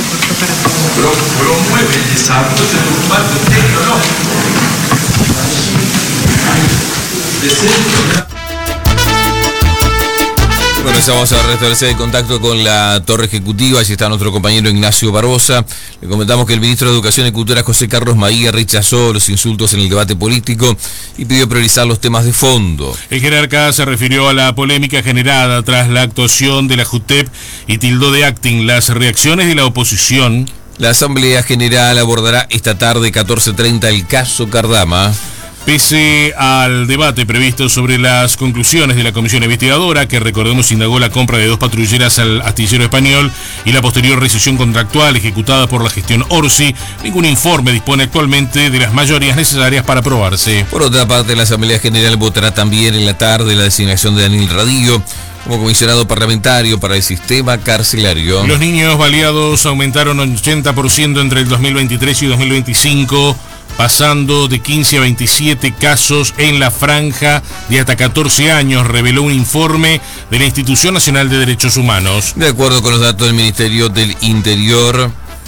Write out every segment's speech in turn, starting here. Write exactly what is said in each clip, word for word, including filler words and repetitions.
Pro, promueve el desarrollo urbano tecnológico. Bueno, ya vamos a restablecer el contacto con la torre ejecutiva. Allí está nuestro compañero Ignacio Barbosa. Le comentamos que el ministro de Educación y Cultura, José Carlos Maía, rechazó los insultos en el debate político y pidió priorizar los temas de fondo. El jerarca se refirió a la polémica generada tras la actuación de la JUTEP y tildó de acting las reacciones de la oposición. La Asamblea General abordará esta tarde, catorce treinta, el caso Cardama. Pese al debate previsto sobre las conclusiones de la comisión investigadora, que recordemos indagó la compra de dos patrulleras al astillero español y la posterior rescisión contractual ejecutada por la gestión Orsi, ningún informe dispone actualmente de las mayorías necesarias para aprobarse. Por otra parte, la Asamblea General votará también en la tarde la designación de Daniel Radillo como comisionado parlamentario para el sistema carcelario. Los niños baleados aumentaron ochenta por ciento entre el dos mil veintitrés y dos mil veinticinco, pasando de quince a veintisiete casos en la franja de hasta catorce años, reveló un informe de la Institución Nacional de Derechos Humanos. De acuerdo con los datos del Ministerio del Interior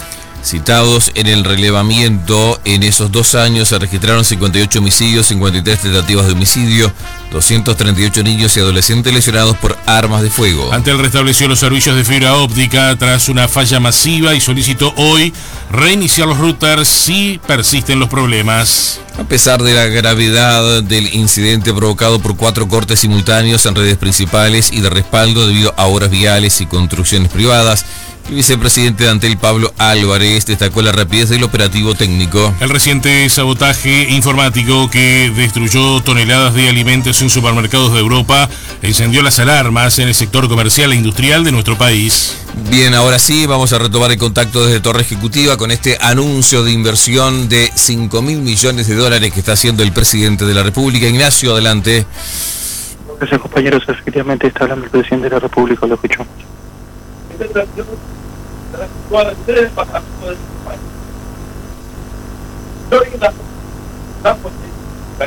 citados en el relevamiento, en esos dos años se registraron cincuenta y ocho homicidios, cincuenta y tres tentativas de homicidio, doscientos treinta y ocho niños y adolescentes lesionados por armas de fuego. Antel restableció los servicios de fibra óptica tras una falla masiva y solicitó hoy reiniciar los routers si persisten los problemas. A pesar de la gravedad del incidente provocado por cuatro cortes simultáneos en redes principales y de respaldo debido a obras viales y construcciones privadas, el vicepresidente de Antel, Pablo Álvarez, destacó la rapidez del operativo técnico. El reciente sabotaje informático que destruyó toneladas de alimentos en supermercados de Europa encendió las alarmas en el sector comercial e industrial de nuestro país. Bien, ahora sí, vamos a retomar el contacto desde Torre Ejecutiva con este anuncio de inversión de cinco mil millones de dólares que está haciendo el presidente de la República. Ignacio, adelante. Gracias, compañeros. Efectivamente está hablando el presidente de la República, lo escuchamos. Yo